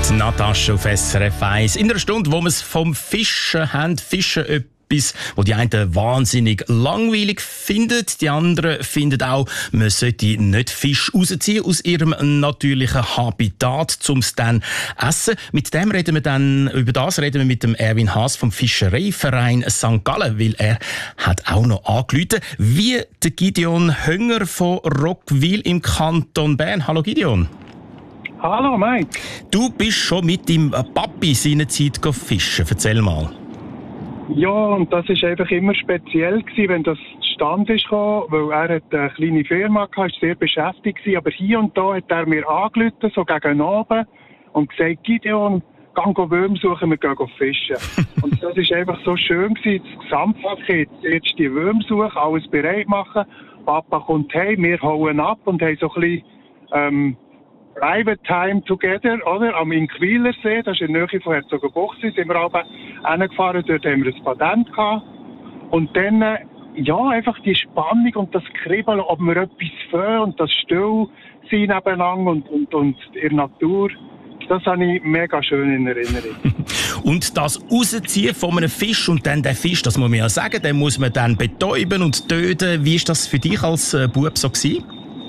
Die Natascha auf SRF 1. In einer Stunde, wo wir es vom Fischen haben. Fischen etwas, wo die einen wahnsinnig langweilig finden. Die anderen finden auch, man sollte nicht Fisch rausziehen aus ihrem natürlichen Habitat, um es dann essen. Über das reden wir mit dem Erwin Haas vom Fischereiverein St. Gallen, weil er hat auch noch angerufen, wie der Gideon Hönger von Roggwil im Kanton Bern. Hallo Gideon. Hallo Mike. Du bist schon mit deinem Papi seinerzeit fischen. Erzähl mal. Ja, und das war einfach immer speziell gewesen, wenn das zustande ist gekommen, weil er hat eine kleine Firma hatte, war sehr beschäftigt gewesen, aber hier und da hat er mir angerufen, so gegen Abend, und gesagt, Gideon, geh Würmer suchen, wir gehen fischen. Und das war einfach so schön gewesen, das Gesamtpaket, jetzt die Würmer suchen, alles bereit machen, Papa kommt heim, wir hauen ab und haben so ein bisschen, Private Time Together, oder? Am Inquilersee, das ist in der Nähe von Herzogenbuchsee, sind wir aber hingefahren, dort haben wir ein Patent gehabt. Und dann, einfach die Spannung und das Kribbeln, ob wir etwas fangen und das Stillsein nebeneinander und in der Natur, das habe ich mega schön in Erinnerung. Und das Rausziehen von einem Fisch und dann den Fisch, das muss man ja sagen, den muss man dann betäuben und töten. Wie war das für dich als Bub so gewesen?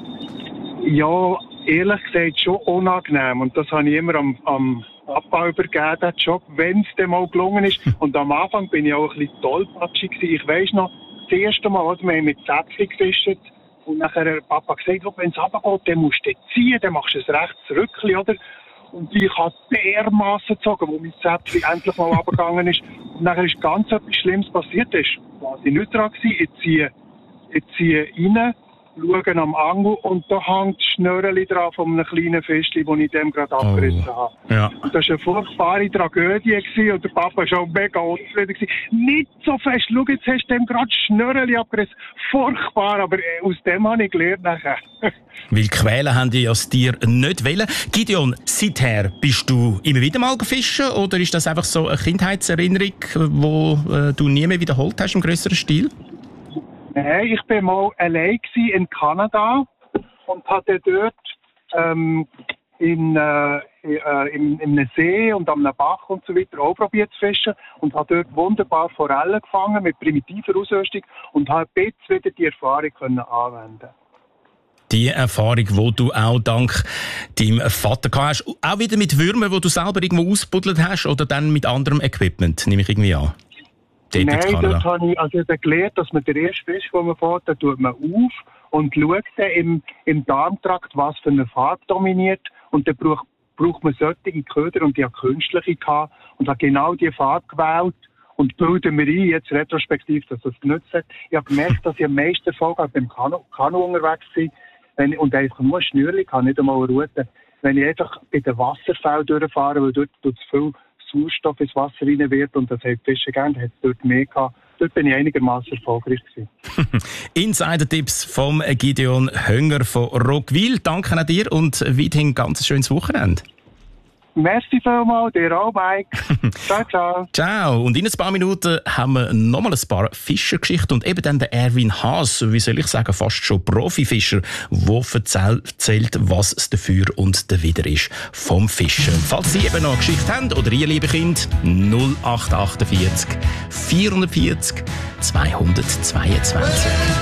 Ja, ehrlich gesagt schon unangenehm. Und das habe ich immer am Papa übergeben, den Job, wenn es dann mal gelungen ist. Und am Anfang bin ich auch ein bisschen tollpatschig gewesen. Ich weiss noch, das erste Mal, als wir mit Zäpfchen gefischt und nachher hat Papa gesagt, wenn es runtergeht, dann musst du ziehen, dann machst du ein rechtes Rückchen, oder? Und ich habe dermassen gezogen, wo mein Zäpfchen endlich mal runtergegangen ist. Und nachher ist ganz etwas Schlimmes passiert. Das war quasi nicht dran gewesen. Ich ziehe rein, schauen am Angel und da hängt das Schnürreli dran von einem kleinen Fischchen, das ich dem gerade abgerissen habe. Ja. Und das war eine furchtbare Tragödie gewesen, und der Papa war auch mega unzufrieden gewesen. Nicht so fest, schau, jetzt hast du dem gerade das Schnürreli abgerissen. Furchtbar, aber aus dem habe ich gelernt nachher. Weil quälen haben die das Tier nicht wollen. Gideon, seither bist du immer wieder mal fischen oder ist das einfach so eine Kindheitserinnerung, die du nie mehr wiederholt hast im grösseren Stil? Nein, ich war mal allein in Kanada und hatte dort in einem See und an einem Bach und so weiter auch probiert zu fischen und habe dort wunderbar Forellen gefangen mit primitiver Ausrüstung und habe jetzt wieder die Erfahrung anwenden. Die Erfahrung, die du auch dank deinem Vater gehabt hast, auch wieder mit Würmern, die du selber irgendwo ausgebuddelt hast oder dann mit anderem Equipment, nehme ich irgendwie an? Nein, dort habe ich gelernt, dass man den ersten Fisch, den man fährt, den tut man auf und schaut dann im Darmtrakt, was für eine Farbe dominiert. Und dann braucht man solche Köder und die habe künstliche gehabt und habe genau die Farbe gewählt und bilden mir ein, jetzt retrospektiv, dass das genutzt hat. Ich habe gemerkt, dass ich am meisten Erfolg beim Kanu unterwegs bin und einfach nur ein Schnürchen habe, nicht einmal eine Route. Wenn ich einfach bei den Wasserfällen durchfahre, weil dort tut es viel Sauerstoff ins Wasser rein wird und das hat Fische gegeben, da hat es dort mehr gehabt. Dort bin ich einigermaßen erfolgreich gewesen. Insider-Tipps vom Gideon Hönger von Roggwil. Danke an dir und weiterhin ein ganz schönes Wochenende. Merci vielmals, dir auch, Mike. Ciao, ciao. Ciao. Und in ein paar Minuten haben wir nochmal ein paar Fischergeschichten und eben dann der Erwin Haas, wie soll ich sagen, fast schon Profifischer, der erzählt, was es dafür und dawider ist vom Fischen. Falls Sie eben noch eine Geschichte haben oder ihr, liebe Kind, 0848 440 222.